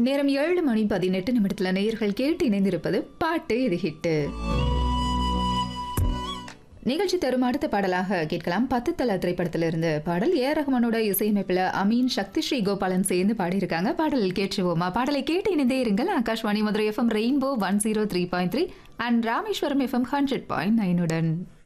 நேரம் 7:18 நேயர்கள் கேட்டு இணைந்திருப்பது பாட்டு இது ஹிட்டு. நிகழ்ச்சி தரும் அடுத்த பாடலாக கேட்கலாம். 10 தல திரைப்படத்திலிருந்து பாடல். ஏ ரஹ்மானோட இசையமைப்பில் அமீன், சக்தி ஸ்ரீ கோபாலன் சேர்ந்து பாடியிருக்காங்க. பாடல் கேட்டுருவோமா? பாடலை கேட்டு இணைந்தே இருங்கள். Akashvani Madurai FM rainbow 103.3 and Rameswaram FM 100.9 உடன்.